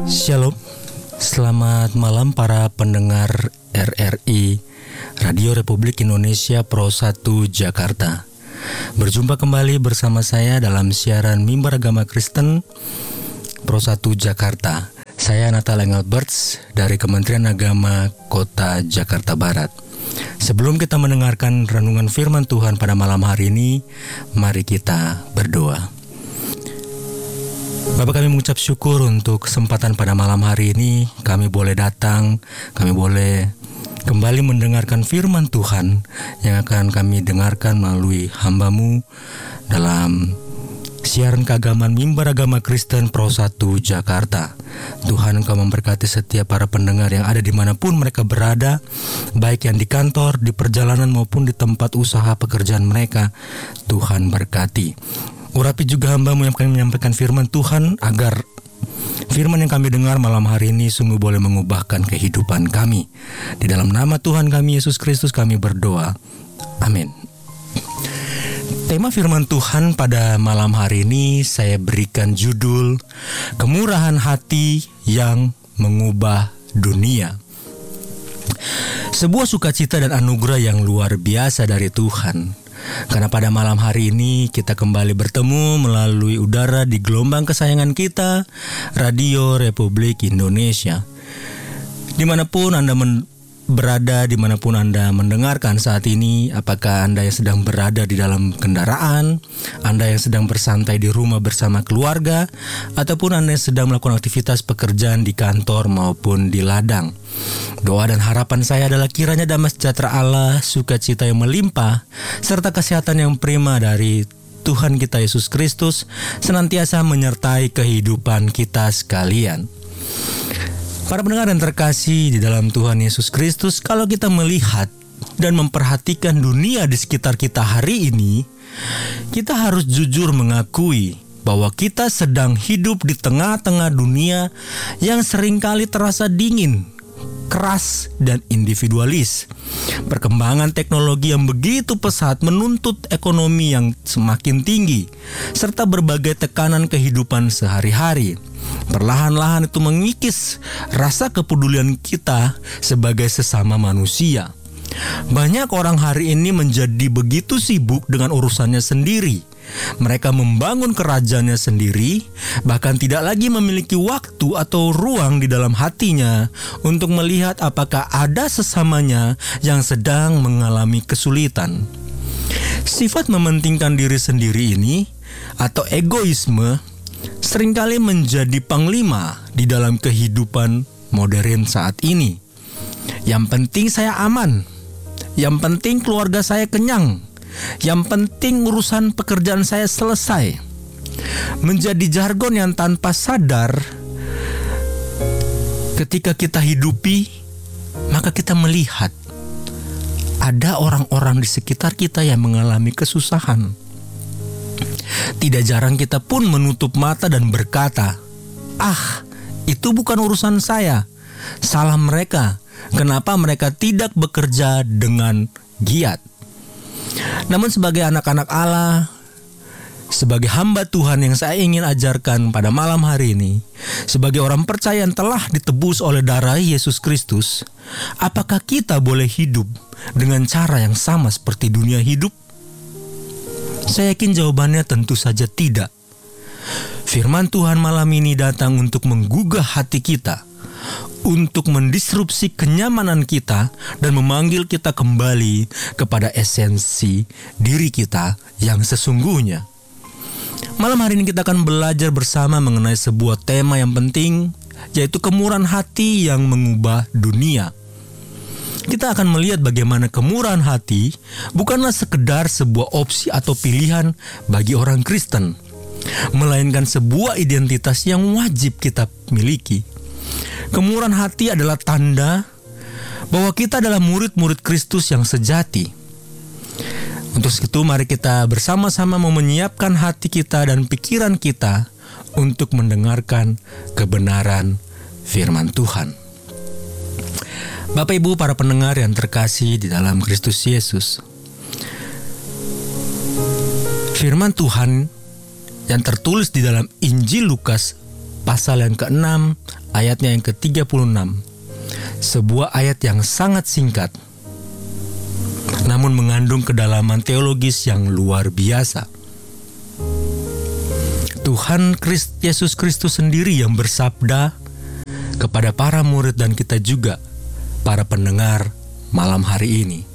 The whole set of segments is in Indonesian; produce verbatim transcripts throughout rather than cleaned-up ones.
Shalom, selamat malam para pendengar R R I Radio Republik Indonesia Pro satu Jakarta. Berjumpa kembali bersama saya dalam siaran Mimbar Agama Kristen Pro satu Jakarta. Saya Natal Engelberts dari Kementerian Agama Kota Jakarta Barat. Sebelum kita mendengarkan renungan firman Tuhan pada malam hari ini, mari kita berdoa. Bapak, kami mengucap syukur untuk kesempatan pada malam hari ini. Kami boleh datang, kami boleh kembali mendengarkan firman Tuhan yang akan kami dengarkan melalui hamba-Mu dalam siaran keagamaan Mimbar Agama Kristen Pro satu Jakarta. Tuhan, Engkau memberkati setiap para pendengar yang ada dimanapun mereka berada, baik yang di kantor, di perjalanan maupun di tempat usaha pekerjaan mereka. Tuhan berkati. Urapi juga hamba-Mu yang akan menyampaikan firman Tuhan, agar firman yang kami dengar malam hari ini sungguh boleh mengubahkan kehidupan kami. Di dalam nama Tuhan kami Yesus Kristus kami berdoa. Amin. Tema firman Tuhan pada malam hari ini saya berikan judul Kemurahan Hati yang Mengubah Dunia. Sebuah sukacita dan anugerah yang luar biasa dari Tuhan. Karena pada malam hari ini kita kembali bertemu melalui udara di gelombang kesayangan kita, Radio Republik Indonesia. Dimanapun Anda men- berada, dimanapun Anda mendengarkan saat ini, apakah Anda yang sedang berada di dalam kendaraan, Anda yang sedang bersantai di rumah bersama keluarga, ataupun Anda yang sedang melakukan aktivitas pekerjaan di kantor maupun di ladang. Doa dan harapan saya adalah kiranya damai sejahtera Allah, sukacita yang melimpah, serta kesehatan yang prima dari Tuhan kita Yesus Kristus senantiasa menyertai kehidupan kita sekalian. Para pendengar yang terkasih di dalam Tuhan Yesus Kristus, kalau kita melihat dan memperhatikan dunia di sekitar kita hari ini, kita harus jujur mengakui bahwa kita sedang hidup di tengah-tengah dunia yang seringkali terasa dingin, keras, dan individualis. Perkembangan teknologi yang begitu pesat menuntut ekonomi yang semakin tinggi, serta berbagai tekanan kehidupan sehari-hari. Perlahan-lahan itu mengikis rasa kepedulian kita sebagai sesama manusia. Banyak orang hari ini menjadi begitu sibuk dengan urusannya sendiri. Mereka membangun kerajaannya sendiri, bahkan tidak lagi memiliki waktu atau ruang di dalam hatinya untuk melihat apakah ada sesamanya yang sedang mengalami kesulitan. Sifat mementingkan diri sendiri ini atau egoisme seringkali menjadi panglima di dalam kehidupan modern saat ini. Yang penting saya aman, yang penting keluarga saya kenyang, yang penting urusan pekerjaan saya selesai. Menjadi jargon yang tanpa sadar ketika kita hidupi, maka kita melihat ada orang-orang di sekitar kita yang mengalami kesusahan. Tidak jarang kita pun menutup mata dan berkata, "Ah, itu bukan urusan saya. Salah mereka. Kenapa mereka tidak bekerja dengan giat?" Namun sebagai anak-anak Allah, sebagai hamba Tuhan yang saya ingin ajarkan pada malam hari ini, sebagai orang percaya yang telah ditebus oleh darah Yesus Kristus, apakah kita boleh hidup dengan cara yang sama seperti dunia hidup? Saya yakin jawabannya tentu saja tidak. Firman Tuhan malam ini datang untuk menggugah hati kita, untuk mendisrupsi kenyamanan kita dan memanggil kita kembali kepada esensi diri kita yang sesungguhnya. Malam hari ini kita akan belajar bersama mengenai sebuah tema yang penting, yaitu kemurahan hati yang mengubah dunia. Kita akan melihat bagaimana kemurahan hati bukanlah sekedar sebuah opsi atau pilihan bagi orang Kristen, melainkan sebuah identitas yang wajib kita miliki. Kemurahan hati adalah tanda bahwa kita adalah murid-murid Kristus yang sejati. Untuk itu mari kita bersama-sama mau menyiapkan hati kita dan pikiran kita untuk mendengarkan kebenaran firman Tuhan. Bapak Ibu para pendengar yang terkasih di dalam Kristus Yesus, firman Tuhan yang tertulis di dalam Injil Lukas pasal yang keenam, ayatnya yang ke tiga puluh enam. Sebuah ayat yang sangat singkat, namun mengandung kedalaman teologis yang luar biasa. Tuhan Kristus Yesus Kristus sendiri yang bersabda kepada para murid dan kita juga, para pendengar malam hari ini.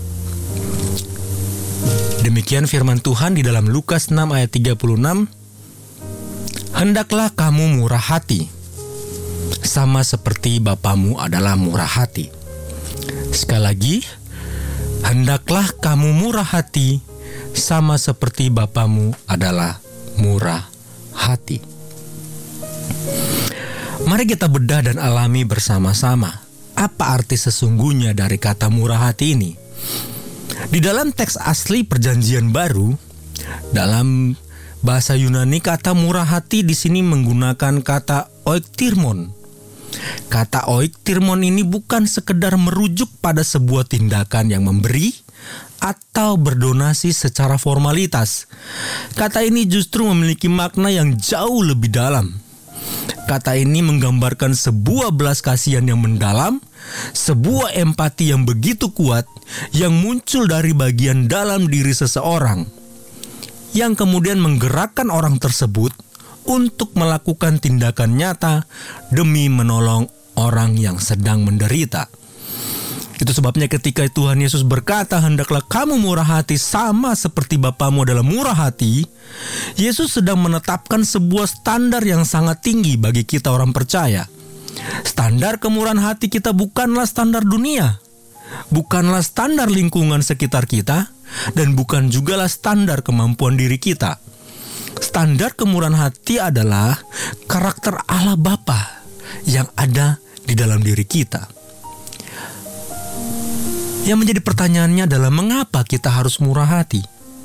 Demikian firman Tuhan di dalam Lukas enam ayat tiga puluh enam. Hendaklah kamu murah hati, sama seperti Bapamu adalah murah hati. Sekali lagi, hendaklah kamu murah hati, sama seperti Bapamu adalah murah hati. Mari kita bedah dan alami bersama-sama apa arti sesungguhnya dari kata murah hati ini. Di dalam teks asli Perjanjian Baru, dalam bahasa Yunani, kata murah hati di sini menggunakan kata oiktirmon. Kata oiktirmon ini bukan sekedar merujuk pada sebuah tindakan yang memberi atau berdonasi secara formalitas. Kata ini justru memiliki makna yang jauh lebih dalam. Kata ini menggambarkan sebuah belas kasihan yang mendalam, sebuah empati yang begitu kuat yang muncul dari bagian dalam diri seseorang, yang kemudian menggerakkan orang tersebut untuk melakukan tindakan nyata demi menolong orang yang sedang menderita. Itu sebabnya ketika Tuhan Yesus berkata, hendaklah kamu murah hati sama seperti Bapamu adalah murah hati, Yesus sedang menetapkan sebuah standar yang sangat tinggi bagi kita orang percaya. Standar kemurahan hati kita bukanlah standar dunia, bukanlah standar lingkungan sekitar kita, dan bukan jugalah standar kemampuan diri kita. Standar kemurahan hati adalah karakter Allah Bapa yang ada di dalam diri kita. Yang menjadi pertanyaannya adalah mengapa kita harus murah hati?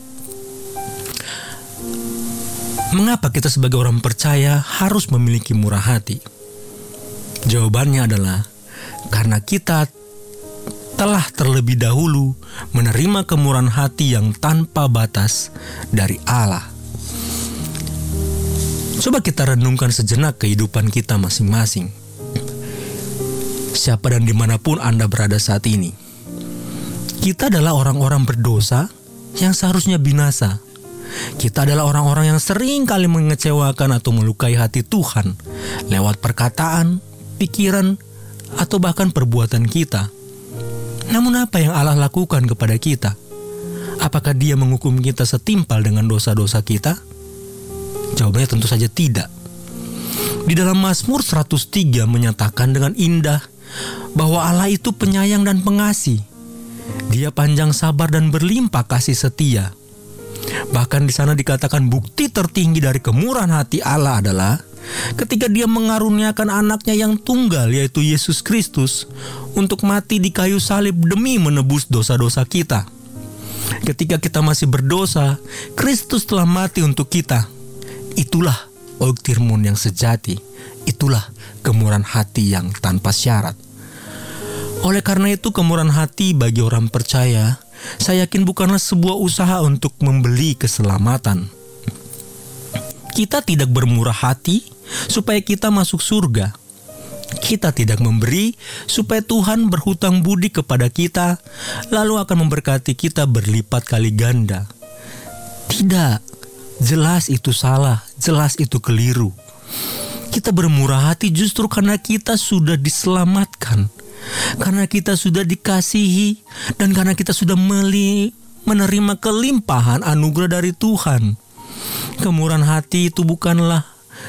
Mengapa kita sebagai orang percaya harus memiliki murah hati? Jawabannya adalah karena kita telah terlebih dahulu menerima kemurahan hati yang tanpa batas dari Allah. Coba kita renungkan sejenak kehidupan kita masing-masing. Siapa dan dimanapun Anda berada saat ini, kita adalah orang-orang berdosa yang seharusnya binasa. Kita adalah orang-orang yang sering kali mengecewakan atau melukai hati Tuhan lewat perkataan, pikiran, atau bahkan perbuatan kita. Namun apa yang Allah lakukan kepada kita? Apakah Dia menghukum kita setimpal dengan dosa-dosa kita? Jawabannya tentu saja tidak. Di dalam Mazmur seratus tiga menyatakan dengan indah bahwa Allah itu penyayang dan pengasih. Dia panjang sabar dan berlimpah kasih setia. Bahkan di sana dikatakan bukti tertinggi dari kemurahan hati Allah adalah ketika Dia mengaruniakan anaknya yang tunggal, yaitu Yesus Kristus, untuk mati di kayu salib demi menebus dosa-dosa kita. Ketika kita masih berdosa, Kristus telah mati untuk kita. Itulah oiktirmon yang sejati. Itulah kemurahan hati yang tanpa syarat. Oleh karena itu, kemurahan hati bagi orang percaya, saya yakin bukanlah sebuah usaha untuk membeli keselamatan. Kita tidak bermurah hati supaya kita masuk surga. Kita tidak memberi supaya Tuhan berhutang budi kepada kita, lalu akan memberkati kita berlipat kali ganda. Tidak, jelas itu salah, jelas itu keliru. Kita bermurah hati justru karena kita sudah diselamatkan, karena kita sudah dikasihi, dan karena kita sudah meli, menerima kelimpahan anugerah dari Tuhan. Kemurahan hati itu bukanlah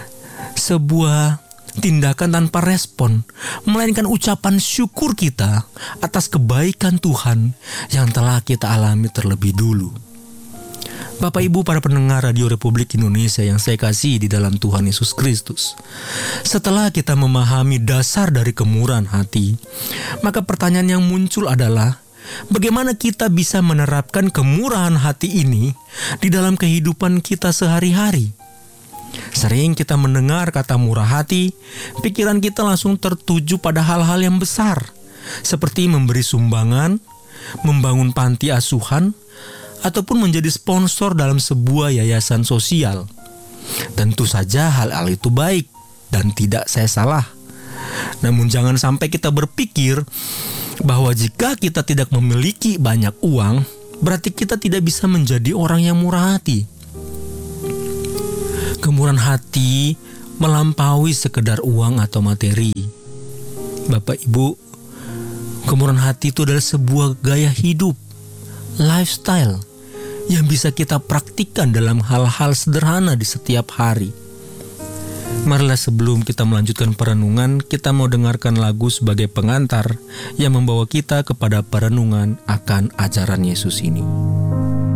sebuah tindakan tanpa respon, melainkan ucapan syukur kita atas kebaikan Tuhan yang telah kita alami terlebih dulu. Bapak Ibu para pendengar Radio Republik Indonesia yang saya kasih di dalam Tuhan Yesus Kristus, setelah kita memahami dasar dari kemurahan hati, maka pertanyaan yang muncul adalah bagaimana kita bisa menerapkan kemurahan hati ini di dalam kehidupan kita sehari-hari. Sering kita mendengar kata murah hati, pikiran kita langsung tertuju pada hal-hal yang besar, seperti memberi sumbangan, membangun panti asuhan, ataupun menjadi sponsor dalam sebuah yayasan sosial. Tentu saja hal-hal itu baik, dan tidak saya salah. Namun jangan sampai kita berpikir bahwa jika kita tidak memiliki banyak uang, berarti kita tidak bisa menjadi orang yang murah hati. Kemurahan hati melampaui sekedar uang atau materi. Bapak Ibu, kemurahan hati itu adalah sebuah gaya hidup, lifestyle yang bisa kita praktikkan dalam hal-hal sederhana di setiap hari. Marilah sebelum kita melanjutkan perenungan, kita mau dengarkan lagu sebagai pengantar yang membawa kita kepada perenungan akan ajaran Yesus ini.